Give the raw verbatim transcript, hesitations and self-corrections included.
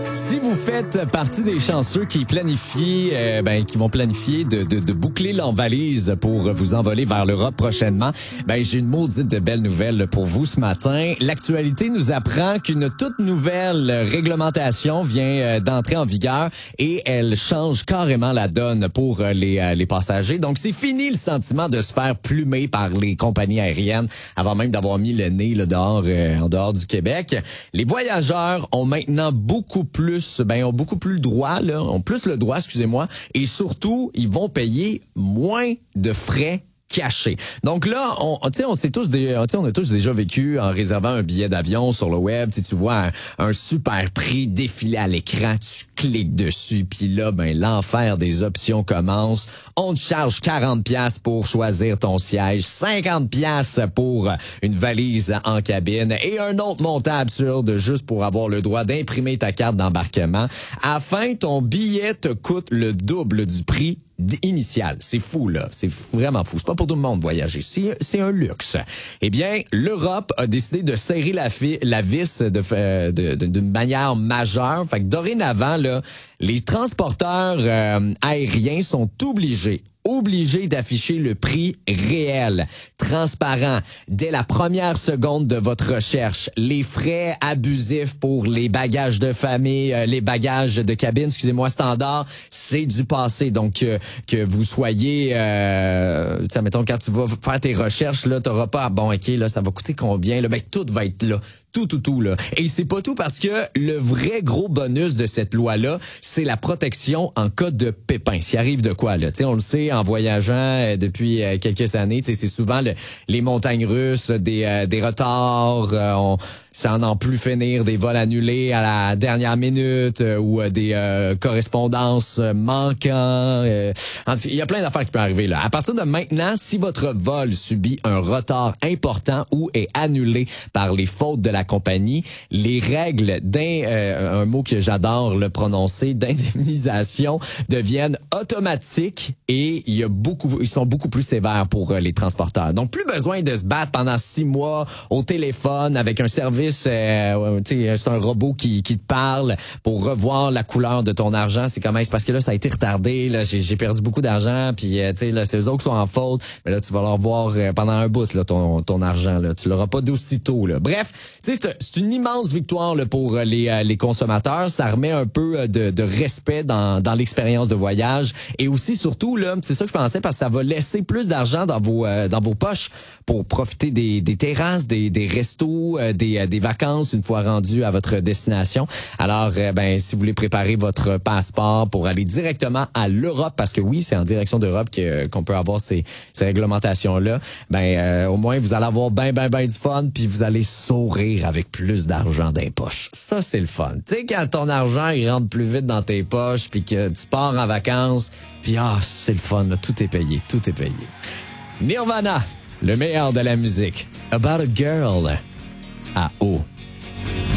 Si vous faites partie des chanceux qui planifient, euh, ben qui vont planifier de, de, de boucler leur valise pour vous envoler vers l'Europe prochainement, ben j'ai une maudite de belle nouvelle pour vous ce matin. L'actualité nous apprend qu'une toute nouvelle réglementation vient euh, d'entrer en vigueur et elle change carrément la donne pour euh, les euh, les passagers. Donc c'est fini le sentiment de se faire plumer par les compagnies aériennes avant même d'avoir mis le nez là, dehors euh, en dehors du Québec. Les voyageurs ont maintenant beaucoup plus plus, ben, ont beaucoup plus le droit, là, ont plus le droit, excusez-moi, et surtout, ils vont payer moins de frais cachés. Donc là, on, tu sais, on s'est tous, des, on a tous déjà vécu en réservant un billet d'avion sur le web. Tu vois un, un super prix défiler à l'écran, tu cliques dessus, puis là, ben l'enfer des options commence. On te charge quarante piastres pour choisir ton siège, cinquante piastres pour une valise en cabine et un autre montant absurde juste pour avoir le droit d'imprimer ta carte d'embarquement. À la fin, ton billet te coûte le double du prix initial. C'est fou, là. C'est vraiment fou. C'est pas pour tout le monde voyager. C'est, c'est un luxe. Eh bien, l'Europe a décidé de serrer la, fi- la vis de, euh, de, de, d'une manière majeure. Fait que dorénavant, là, les transporteurs euh, aériens sont obligés obligé d'afficher le prix réel, transparent, dès la première seconde de votre recherche. Les frais abusifs pour les bagages de famille, euh, les bagages de cabine, excusez-moi, standard, c'est du passé. Donc, euh, que vous soyez, euh, tu sais, mettons, quand tu vas faire tes recherches, là, t'auras pas, bon, OK, là, ça va coûter combien? Là, ben, tout va être là. Tout, tout, tout, là. Et c'est pas tout parce que le vrai gros bonus de cette loi-là, c'est la protection en cas de pépin. S'il arrive de quoi, là? Tu sais, on le sait, en voyageant euh, depuis euh, quelques années, tu sais, c'est souvent le, les montagnes russes, des, euh, des retards, euh, on, ça n'en plus finir, des vols annulés à la dernière minute euh, ou euh, des euh, correspondances manquant. Euh, en tout cas, il y a plein d'affaires qui peuvent arriver, là. À partir de maintenant, si votre vol subit un retard important ou est annulé par les fautes de la compagnie, les règles d'un euh, un mot que j'adore le prononcer, d'indemnisation deviennent automatiques et il y a beaucoup ils sont beaucoup plus sévères pour euh, les transporteurs. Donc plus besoin de se battre pendant six mois au téléphone avec un service euh, tu sais c'est un robot qui qui te parle pour revoir la couleur de ton argent, c'est comment c'est parce que là ça a été retardé, là j'ai j'ai perdu beaucoup d'argent puis euh, tu sais là c'est eux autres qui sont en faute, mais là tu vas leur voir euh, pendant un bout là ton ton argent là, tu l'auras pas d'aussitôt là. Bref, tu sais, c'est une immense victoire là, pour les, les consommateurs. Ça remet un peu de, de respect dans, dans l'expérience de voyage. Et aussi, surtout, là, c'est ça que je pensais, parce que ça va laisser plus d'argent dans vos euh, dans vos poches pour profiter des, des terrasses, des, des restos, euh, des, des vacances une fois rendu à votre destination. Alors, euh, ben, si vous voulez préparer votre passeport pour aller directement à l'Europe, parce que oui, c'est en direction d'Europe que, qu'on peut avoir ces, ces réglementations-là, ben, euh, au moins, vous allez avoir ben, ben, ben du fun, puis vous allez sourire avec plus d'argent dans les poches. Ça, c'est le fun. Tu sais, quand ton argent, il rentre plus vite dans tes poches, puis que tu pars en vacances, puis ah, c'est le fun, là, tout est payé, tout est payé. Nirvana, le meilleur de la musique. About a Girl, à eau.